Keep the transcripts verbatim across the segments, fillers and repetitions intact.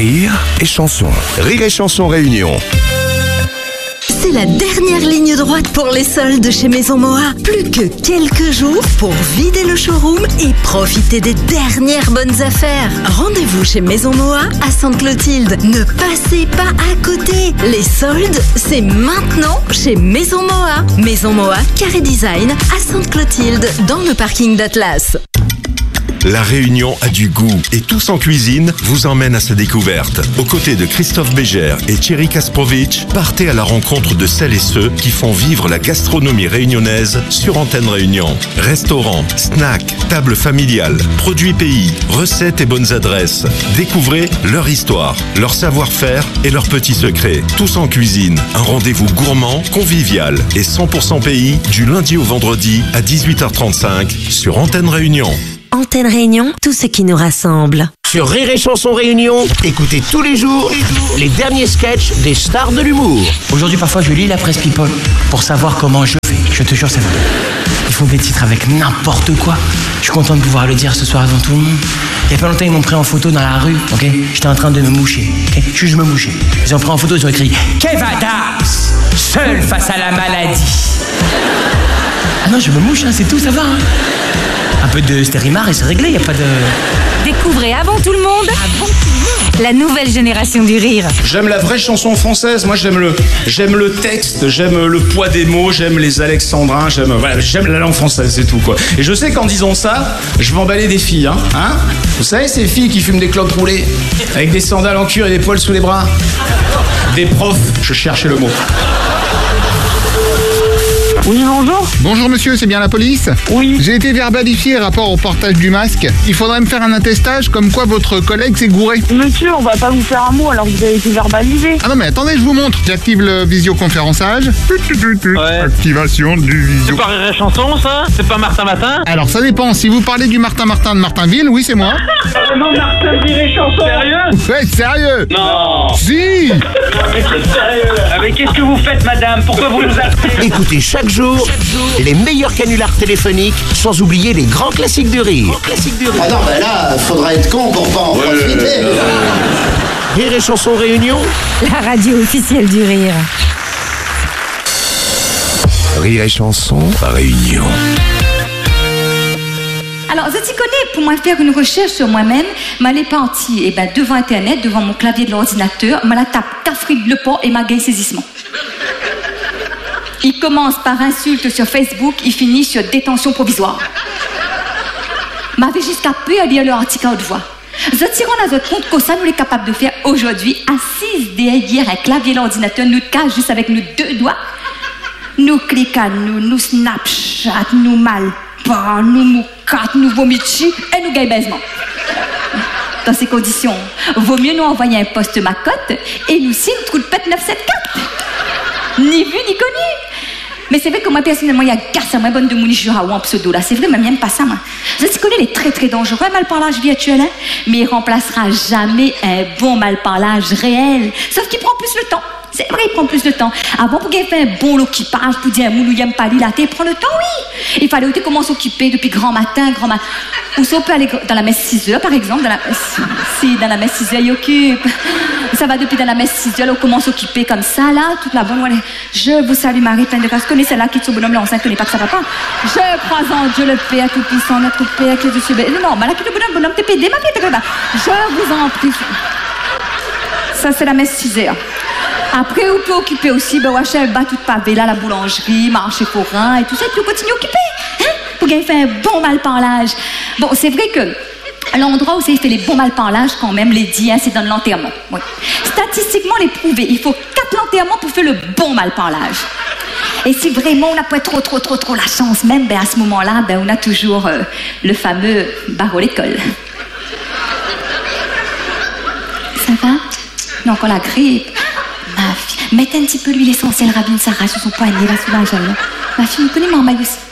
Rire et chanson. Rire et chanson réunion. C'est la dernière ligne droite pour les soldes chez Maison Moa. Plus que quelques jours pour vider le showroom et profiter des dernières bonnes affaires. Rendez-vous chez Maison Moa à Sainte-Clotilde. Ne passez pas à côté. Les soldes, c'est maintenant chez Maison Moa. Maison Moa, Carré Design à Sainte-Clotilde, dans le parking d'Atlas. La Réunion a du goût et Tous en cuisine vous emmène à sa découverte. Aux côtés de Christophe Bégère et Thierry Kasprovic, partez à la rencontre de celles et ceux qui font vivre la gastronomie réunionnaise sur Antenne Réunion. Restaurants, snacks, tables familiales, produits pays, recettes et bonnes adresses. Découvrez leur histoire, leur savoir-faire et leurs petits secrets. Tous en cuisine, un rendez-vous gourmand, convivial et cent pour cent pays du lundi au vendredi à dix-huit heures trente-cinq sur Antenne Réunion. Antenne Réunion, tout ce qui nous rassemble. Sur Rire et Chanson Réunion, écoutez tous les jours les derniers sketchs des stars de l'humour. Aujourd'hui, parfois, je lis la presse People pour savoir comment je fais. Je te jure, c'est vrai. Ils font des titres avec n'importe quoi. Je suis content de pouvoir le dire ce soir devant tout le monde. Il y a pas longtemps, ils m'ont pris en photo dans la rue, ok? J'étais en train de me moucher, ok? Je, je me mouchais. Ils ont pris en photo, ils ont écrit « Kev Adams, seul face à la maladie ». Ah non, je me mouche, hein, c'est tout, ça va, hein. Un peu de stérimar et c'est réglé, y a pas de... Découvrez avant tout le monde, avant tout le monde, la nouvelle génération du rire. J'aime la vraie chanson française, moi j'aime le, j'aime le texte, j'aime le poids des mots, j'aime les alexandrins, j'aime, voilà, j'aime la langue française, c'est tout quoi. Et je sais qu'en disant ça, je vais emballer des filles, hein, hein. Vous savez ces filles qui fument des clopes roulées, avec des sandales en cuir et des poils sous les bras. Des profs, je cherchais le mot. Oui, bonjour. Bonjour monsieur, c'est bien la police? Oui. J'ai été verbalifié rapport au portage du masque. Il faudrait me faire un attestage comme quoi votre collègue s'est gouré. Monsieur, on va pas vous faire un mot alors que vous avez été verbalisé. Ah non mais attendez, je vous montre. J'active le visioconférençage. Ouais. Activation du visio... C'est pas Rire et Chanson, ça? C'est pas Martin Matin? Alors ça dépend, si vous parlez du Martin Martin de Martinville, oui c'est moi. Euh, non, Martin, Rire et Chanson. Sérieux? Ouais, sérieux? Non. Si. Mais c'est sérieux. Ah, mais qu'est-ce que vous faites, madame? Pourquoi vous nous appelez? Écoutez chaque jour les meilleurs canulars téléphoniques, sans oublier les grands classiques du rire. Grands classiques du rire. Ah non, ben là, faudra être con pour pas en Ouais. profiter. Rire et Chanson Réunion. La radio officielle du rire. Rire et chanson réunion. Alors, je t'y connais, pour moi faire une recherche sur moi-même, m'aller partir eh ben, devant Internet, devant mon clavier de l'ordinateur, me la tape Tafrid Le Port et ma gagne saisissement. Il commence par insulte sur Facebook, il finit sur détention provisoire. M'avait jusqu'à peu à lire leur article à haute voix. Je tire à notre compte que ça nous est capable de faire aujourd'hui, assise derrière un clavier de l'ordinateur, nous cache juste avec nos deux doigts. Nous cliquons, nous, nous Snapchat, nous malpas, nous moucat, nous vomitis et nous gagne baisement. Dans ces conditions, vaut mieux nous envoyer un poste macotte et nous signe trou de pète neuf cent soixante-quatorze. Ni vu ni connu. Mais c'est vrai que moi, personnellement, il y a garce à moi bonne de mon Jura ou en pseudo là. C'est vrai, mais même pas ça, moi. Je sais qu'on est très très dangereux, malparlage virtuel, hein, mais il remplacera jamais un bon malparlage réel. Sauf qu'il prend plus le temps. C'est vrai, il prend plus de temps. Avant, pour qu'il fait un bon occupage, pour dire un moulou y'aime pas là, il prend le temps, oui. Il fallait aussi comment s'occuper depuis grand matin, grand matin. Ou ça, on peut aller dans la messe six heures, par exemple. Dans la... Si, dans la messe six heures, il occupe. Ça va depuis dans la messe six heures, là, on commence à s'occuper comme ça, là, toute la bonne. Ouais. Je vous salue, Marie, pleine de grâce. Connais celle-là qui est son bonhomme, là, enceinte, connais pas que ça va pas. Je crois en Dieu le Père Tout-Puissant, notre Père qui est dessus. Non, mais là, qui est le bonhomme, bonhomme, t'es pédé, ma fille, t'es pas. Je vous en prie. Ça, c'est la messe six heures. Après, vous pouvez occuper aussi, ben, ouais, chef, bat toute pavé, là, la boulangerie, marché forain et tout ça, et puis vous continuez à occuper, hein, pour gagner fait un bon malparlage. Bon, c'est vrai que l'endroit où c'est fait les bons malparlages, quand même, les dit, hein, c'est dans l'enterrement. Oui. Statistiquement, les prouver, il faut quatre enterrements pour faire le bon malparlage. Et si vraiment on n'a pas trop, trop, trop, trop la chance, même, ben, à ce moment-là, ben, on a toujours euh, le fameux barreau l'école. Ça va? Non, encore la grippe. Ma fille, mettez un petit peu l'huile essentielle Rabine Sarah sur son poignet, là, sous la jambe. Ma fille, vous connaissez mon maillot aussi.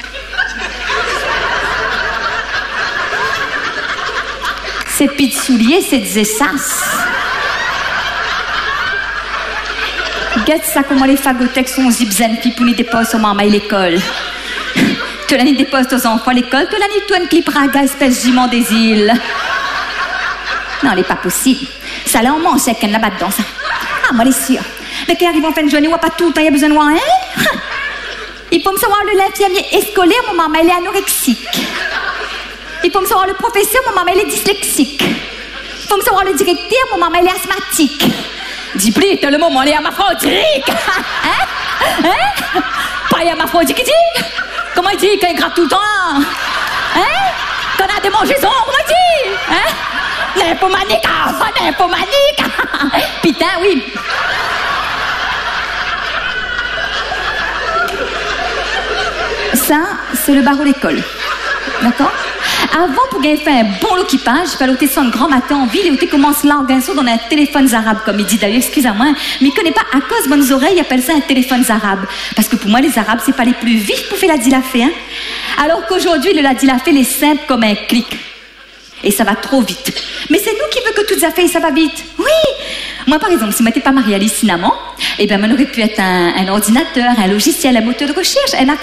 Ces petits souliers, c'est des essasses. Regarde ça, comment les fagothèques sont zipzen, puis pour les déposent sur ma maille l'école. Tu l'as mis dépose aux enfants à l'école, tu l'as mis toi une clip raga, espèce jument des îles. Non, elle n'est pas possible. Ça là, on mange sec, là-bas dedans, ça. Ah, moi, les sûre. Mais qui arrive en fin de journée, on pas tout le temps, il y a besoin de voir, hein? Il faut me savoir le l'infirmier est scolaire, mon maman, elle est anorexique. Il faut me savoir le professeur, mon maman, elle est dyslexique. Il faut me savoir le directeur, mon maman, elle est asthmatique. Dis plus, t'as le moment, elle est hermaphrodite. Hein? Hein? Pas hermaphrodite, qui dit? Comment il dit quand il gratte tout le temps? Hein? Qu'on a des mangeaisons, comment il dit? Hein? Nymphomanique, ah, nymphomanique. Putain, oui. Ça, c'est le barreau d'école. D'accord? Avant, pour gagner fait un bon occupage, il fallait ça un grand matin en ville et où commence là, on dans un téléphone arabe, comme il dit d'ailleurs, excusez-moi, mais il ne connaît pas à cause de bonnes oreilles, il appelle ça un téléphone arabe. Parce que pour moi, les arabes, c'est pas les plus vifs pour faire la dilafé, hein? Alors qu'aujourd'hui, le la dilafé, il est simple comme un clic. Et ça va trop vite. Mais c'est nous qui veut que toutes les affaires, ça va vite. Oui! Moi, par exemple, si je m'étais pas mariée à Alice Cinnamon, eh bien, on aurait pu être un, un ordinateur, un logiciel, un moteur de recherche, un